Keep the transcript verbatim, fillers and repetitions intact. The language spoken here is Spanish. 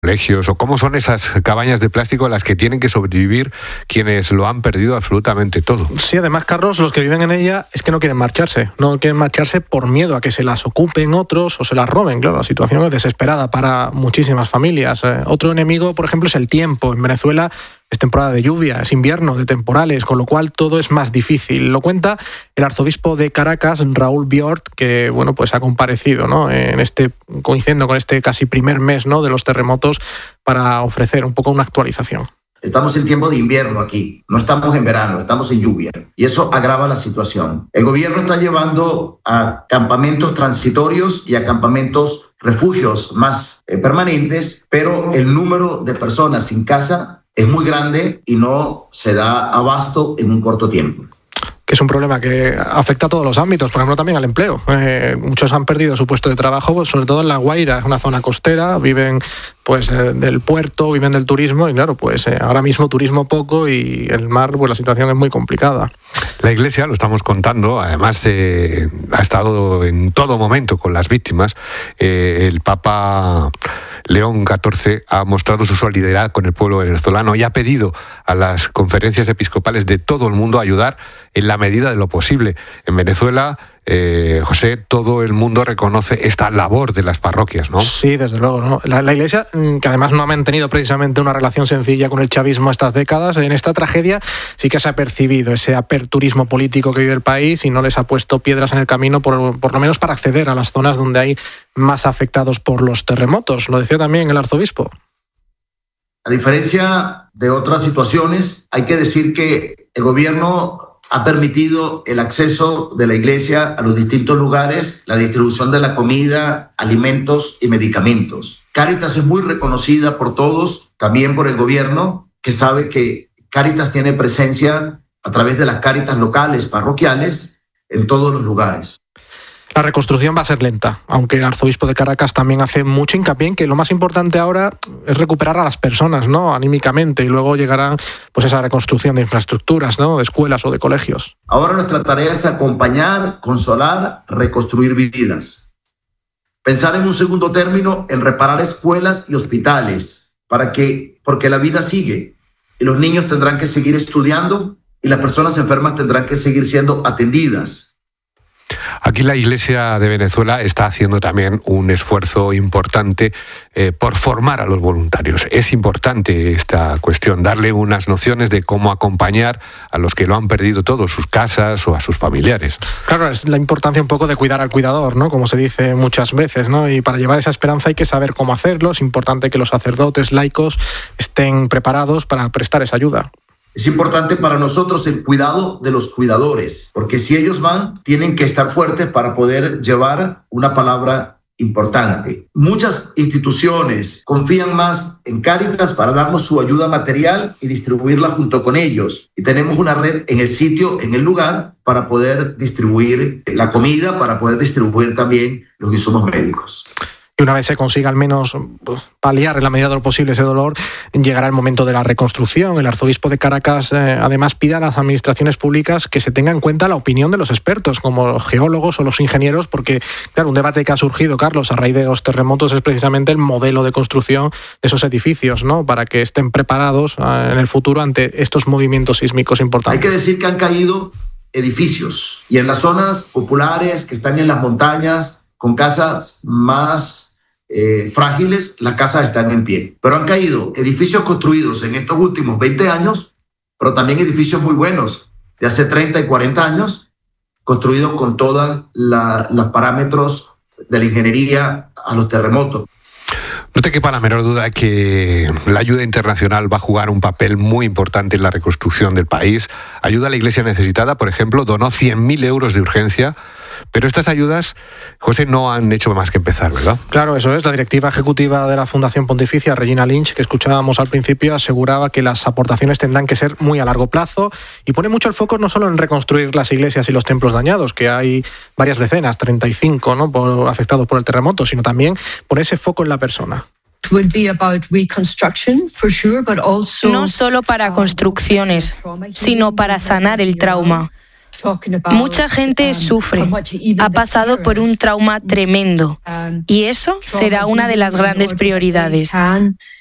colegios, o cómo son esas cabañas de plástico a las que tienen que sobrevivir quienes lo han perdido absolutamente todo. Sí, además, Carlos, los que viven en ella es que no quieren marcharse, no quieren marcharse por miedo a que se las ocupen otros o se las roben. Claro, la situación es desesperada para muchísimas familias. Eh, otro enemigo, por ejemplo, es el tiempo. En Venezuela es temporada de lluvia, es invierno, de temporales, con lo cual todo es más difícil. Lo cuenta el arzobispo de Caracas, Raúl Biort, que bueno, pues ha comparecido, ¿no?, en este, coincidiendo con este casi primer mes, ¿no?, de los terremotos, para ofrecer un poco una actualización. Estamos en tiempo de invierno aquí, no estamos en verano, estamos en lluvia, y eso agrava la situación. El gobierno está llevando a campamentos transitorios y a campamentos refugios más eh, permanentes, pero el número de personas sin casa es muy grande y no se da abasto en un corto tiempo. Es un problema que afecta a todos los ámbitos, por ejemplo también al empleo. Eh, muchos han perdido su puesto de trabajo, sobre todo en La Guaira, es una zona costera, viven pues eh, del puerto, viven del turismo y claro, pues eh, ahora mismo turismo poco y el mar, pues la situación es muy complicada. La Iglesia, lo estamos contando, además eh, ha estado en todo momento con las víctimas. Eh, el Papa León catorce ha mostrado su solidaridad con el pueblo venezolano y ha pedido a las conferencias episcopales de todo el mundo ayudar en la medida de lo posible. En Venezuela, eh, José, todo el mundo reconoce esta labor de las parroquias, ¿no? Sí, desde luego, ¿no? La, la Iglesia, que además no ha mantenido precisamente una relación sencilla con el chavismo estas décadas, en esta tragedia sí que se ha percibido ese aperturismo político que vive el país y no les ha puesto piedras en el camino, por, por lo menos para acceder a las zonas donde hay más afectados por los terremotos. Lo decía también el arzobispo. A diferencia de otras situaciones, hay que decir que el gobierno ha permitido el acceso de la Iglesia a los distintos lugares, la distribución de la comida, alimentos y medicamentos. Cáritas es muy reconocida por todos, también por el gobierno, que sabe que Cáritas tiene presencia a través de las Cáritas locales, parroquiales, en todos los lugares. La reconstrucción va a ser lenta, aunque el arzobispo de Caracas también hace mucho hincapié en que lo más importante ahora es recuperar a las personas, ¿no?, anímicamente, y luego llegará pues esa reconstrucción de infraestructuras, ¿no?, de escuelas o de colegios. Ahora nuestra tarea es acompañar, consolar, reconstruir vidas. Pensar en un segundo término en reparar escuelas y hospitales, para que, porque la vida sigue y los niños tendrán que seguir estudiando y las personas enfermas tendrán que seguir siendo atendidas. Aquí la Iglesia de Venezuela está haciendo también un esfuerzo importante eh, por formar a los voluntarios. Es importante esta cuestión, darle unas nociones de cómo acompañar a los que lo han perdido todo, sus casas o a sus familiares. Claro, es la importancia un poco de cuidar al cuidador, ¿no?, como se dice muchas veces, ¿no? Y para llevar esa esperanza hay que saber cómo hacerlo. Es importante que los sacerdotes laicos estén preparados para prestar esa ayuda. Es importante para nosotros el cuidado de los cuidadores, porque si ellos van, tienen que estar fuertes para poder llevar una palabra importante. Muchas instituciones confían más en Cáritas para darnos su ayuda material y distribuirla junto con ellos. Y tenemos una red en el sitio, en el lugar, para poder distribuir la comida, para poder distribuir también los insumos médicos. Y una vez se consiga al menos pues, paliar en la medida de lo posible ese dolor, llegará el momento de la reconstrucción. El arzobispo de Caracas eh, además pide a las administraciones públicas que se tenga en cuenta la opinión de los expertos, como los geólogos o los ingenieros, porque claro, un debate que ha surgido, Carlos, a raíz de los terremotos es precisamente el modelo de construcción de esos edificios, ¿no?, para que estén preparados eh, en el futuro ante estos movimientos sísmicos importantes. Hay que decir que han caído edificios y en las zonas populares que están en las montañas, con casas más Eh, frágiles, las casas están en pie. Pero han caído edificios construidos en estos últimos veinte años, pero también edificios muy buenos de hace treinta y cuarenta años, construidos con todos los parámetros de la ingeniería a los terremotos. No te quepa la menor duda que la ayuda internacional va a jugar un papel muy importante en la reconstrucción del país. Ayuda a la Iglesia necesitada, por ejemplo, donó cien mil euros de urgencia. Pero estas ayudas, José, no han hecho más que empezar, ¿verdad? Claro, eso es. La directiva ejecutiva de la Fundación Pontificia, Regina Lynch, que escuchábamos al principio, aseguraba que las aportaciones tendrán que ser muy a largo plazo y pone mucho el foco no solo en reconstruir las iglesias y los templos dañados, que hay varias decenas, treinta y cinco, ¿no?, por, afectados por el terremoto, sino también pone ese foco en la persona. No solo para construcciones, sino para sanar el trauma. Mucha gente sufre, ha pasado por un trauma tremendo y eso será una de las grandes prioridades.